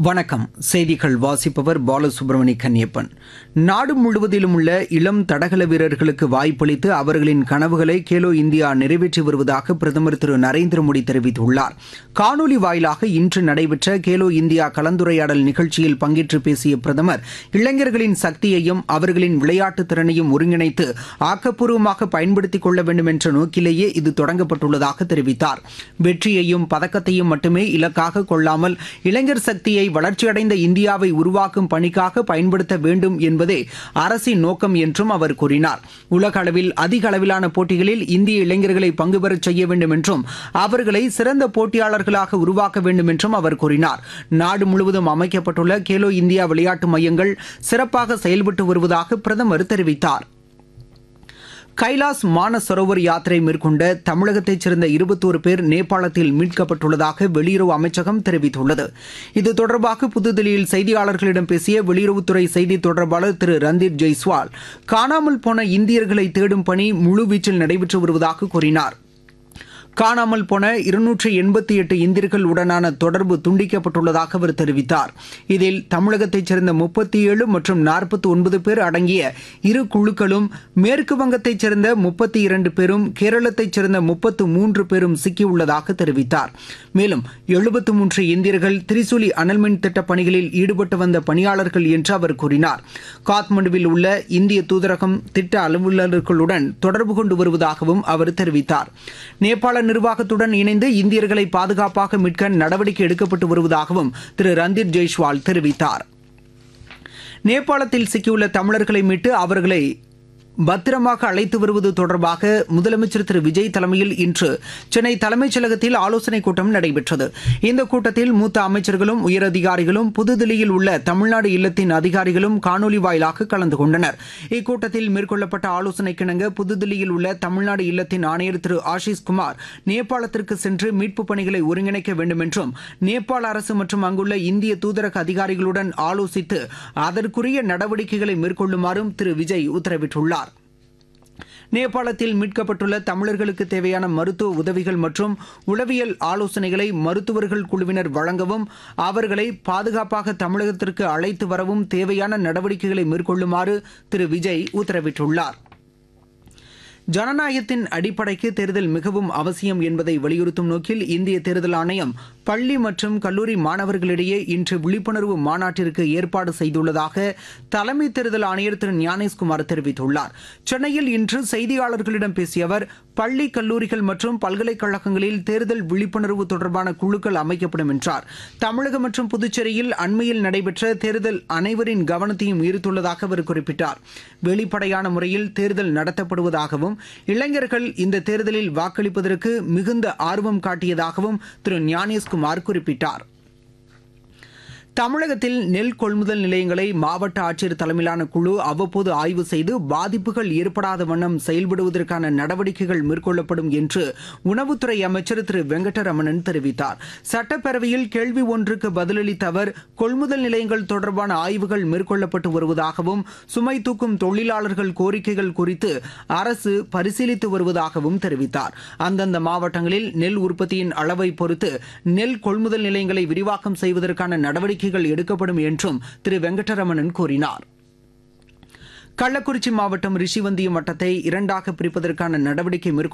வணக்கம். செய்திகள் வாசிப்பவர் பாலசுப்ரமணி கன்னியப்பன். நாடு முழுவதிலும் உள்ள இளம் தடகள வீரர்களுக்கு வாய்ப்பளித்து அவர்களின் கனவுகளை கேலோ இந்தியா நிறைவேற்றி வருவதாக பிரதமர் திரு நரேந்திர மோடி தெரிவித்துள்ளார். காணொலி வாயிலாக இன்று நடைபெற்ற கேலோ இந்தியா கலந்துரையாடல் நிகழ்ச்சியில் பங்கேற்று பேசிய பிரதமர், இளைஞர்களின் சக்தியையும் அவர்களின் விளையாட்டு திறனையும் ஒருங்கிணைத்து ஆக்கப்பூர்வமாக பயன்படுத்திக் கொள்ள வேண்டும் என்ற நோக்கிலேயே இது தொடங்கப்பட்டுள்ளதாக தெரிவித்தார். வெற்றியையும் பதக்கத்தையும் மட்டுமே இலக்காக கொள்ளாமல் இளைஞர் சக்தியை வளர்ச்சியடைந்த இந்தியாவை உருவாக்கும் பணிக்காக பயன்படுத்த வேண்டும் என்பதே அரசின் நோக்கம் என்றும் அவர் கூறினார். உலக அளவில் அதிக அளவிலான போட்டிகளில் இந்திய இளைஞர்களை பங்கு பெறச் செய்ய வேண்டும் என்றும் அவர்களை சிறந்த போட்டியாளர்களாக உருவாக்க வேண்டும் என்றும் அவர் கூறினார். நாடு முழுவதும் அமைக்கப்பட்டுள்ள கேலோ இந்தியா விளையாட்டு மையங்கள் சிறப்பாக செயல்பட்டு வருவதாக பிரதமர் தெரிவித்தார். கைலாஸ் மானசரோவர் யாத்திரை மேற்கொண்ட தமிழகத்தைச் சேர்ந்த 21 பேர் நேபாளத்தில் மீட்கப்பட்டுள்ளதாக வெளியுறவு அமைச்சகம் தெரிவித்துள்ளது. இது தொடர்பாக புதுதில்லியில் செய்தியாளர்களிடம் பேசிய வெளியுறவுத்துறை செய்தி தொடர்பாளர் திரு ரந்தீர் ஜெய்ஸ்வால், காணாமல் போன இந்தியர்களை தேடும் பணி முழுவீச்சில் நடைபெற்று வருவதாக கூறினார். காணாமல் போன 288 இந்தியர்கள் உடனான தொடர்பு துண்டிக்கப்பட்டுள்ளதாக அவர் தெரிவித்தார். இதில் தமிழகத்தைச் சேர்ந்த 37 மற்றும் 49 பேர் அடங்கிய இரு குழுக்களும், மேற்கு வங்கத்தைச் சேர்ந்த 32 பேரும், கேரளத்தைச் சேர்ந்த 33 பேரும் சிக்கியுள்ளதாக தெரிவித்தார். மேலும் 73 இந்தியர்கள் திரிசூலி அனல்மின் திட்ட பணிகளில் ஈடுபட்டு வந்த பணியாளர்கள் என்று அவர் கூறினார். காத்மண்டுவில் உள்ள இந்திய தூதரகம் திட்ட அலுவலர்களுடன் தொடர்பு கொண்டு வருவதாகவும் அவர் தெரிவித்தார். நேபாள நிர்வாகத்துடன் இணைந்து இந்தியர்களை பாதுகாப்பாக மீட்க நடவடிக்கை எடுக்கப்பட்டு வருவதாகவும் திரு ரந்தீர் ஜெய்ஸ்வால் தெரிவித்தார். நேபாளத்தில் சிக்கியுள்ள தமிழர்களை மீட்டு அவர்களை பத்திரமாக அழைத்து வருவது தொடர்பாக முதலமைச்சர் திரு விஜய் தலைமையில் இன்று சென்னை தலைமைச் செயலகத்தில் ஆலோசனைக் கூட்டம் நடைபெற்றது. இந்த கூட்டத்தில் மூத்த அமைச்சர்களும் உயரதிகாரிகளும் புதுதில்லியில் உள்ள தமிழ்நாடு இல்லத்தின் அதிகாரிகளும் காணொலி வாயிலாக கலந்து கொண்டனர். இக்கூட்டத்தில் மேற்கொள்ளப்பட்ட ஆலோசனைக்கிணங்க புதுதில்லியில் உள்ள தமிழ்நாடு இல்லத்தின் ஆணையர் திரு ஆஷிஷ் குமார் நேபாளத்திற்கு சென்று மீட்புப் பணிகளை ஒருங்கிணைக்க வேண்டும் என்றும், நேபாள அரசு மற்றும் அங்குள்ள இந்திய தூதரக அதிகாரிகளுடன் ஆலோசித்து அதற்குரிய நடவடிக்கைகளை மேற்கொள்ளுமாறும் திரு விஜய் உத்தரவிட்டுள்ளார். நேபாளத்தில் மீட்கப்பட்டுள்ள தமிழர்களுக்கு தேவையான மருத்துவ உதவிகள் மற்றும் உளவியல் ஆலோசனைகளை மருத்துவர்கள் குழுவினர் வழங்கவும், அவர்களை பாதுகாப்பாக தமிழகத்திற்கு அழைத்து வரவும் தேவையான நடவடிக்கைகளை மேற்கொள்ளுமாறு திரு விஜய் உத்தரவிட்டுள்ளார். ஜனநாயகத்தின் அடிப்படைக்கு தேர்தல் மிகவும் அவசியம் என்பதை வலியுறுத்தும் நோக்கில் இந்திய தேர்தல் ஆணையம் பள்ளி மற்றும் கல்லூரி மாணவர்களிடையே இன்று விழிப்புணர்வு மாநாட்டிற்கு ஏற்பாடு செய்துள்ளதாக தலைமை தேர்தல் ஆணையர் திரு ஞானேஷ்குமார் தெரிவித்துள்ளார். சென்னையில் இன்று செய்தியாளர்களிடம் பேசிய அவர், பள்ளி, கல்லூரிகள் மற்றும் பல்கலைக்கழகங்களில் தேர்தல் விழிப்புணர்வு தொடர்பான குழுக்கள் அமைக்கப்படும் என்றார். தமிழகம் மற்றும் புதுச்சேரியில் அண்மையில் நடைபெற்ற தேர்தல் அனைவரின் கவனத்தையும் ஈர்த்துள்ளதாக அவர் குறிப்பிட்டார். வெளிப்படையான முறையில் தேர்தல் நடத்தப்படுவதாகவும், இளைஞர்கள் இந்த தேர்தலில் வாக்களிப்பதற்கு மிகுந்த ஆர்வம் காட்டியதாகவும் திரு ஞானேஷ்குமார் குறிப்பிட்டார். தமிழகத்தில் நெல் கொள்முதல் நிலையங்களை மாவட்ட ஆட்சியர் தலைமையிலான குழு அவ்வப்போது ஆய்வு செய்து பாதிப்புகள் ஏற்படாத வண்ணம் செயல்படுவதற்கான நடவடிக்கைகள் மேற்கொள்ளப்படும் என்று உணவுத்துறை அமைச்சர் திரு வெங்கடரமணன் தெரிவித்தார். சட்டப்பேரவையில் கேள்வி ஒன்றுக்கு பதிலளித்த அவர், கொள்முதல் நிலையங்கள் தொடர்பான ஆய்வுகள் மேற்கொள்ளப்பட்டு வருவதாகவும், சுமை தூக்கும் தொழிலாளர்கள் கோரிக்கைகள் குறித்து அரசு பரிசீலித்து வருவதாகவும் தெரிவித்தார். அந்தந்த மாவட்டங்களில் நெல் உற்பத்தியின் அளவை பொறுத்து நெல் கொள்முதல் நிலையங்களை விரிவாக்கம் செய்வதற்கான நடவடிக்கைகள் எடுக்கப்படும் என்றும் திரு வெங்கடரமணன் கூறினார். கள்ளக்குறிச்சி மாவட்டம் ரிஷிவந்தியம் வட்டத்தை இரண்டாக பிரிப்பதற்கான நடவடிக்கை